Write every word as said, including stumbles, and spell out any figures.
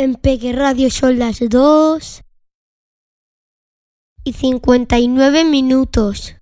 En Peque Radio son las dos y cincuenta y nueve minutos.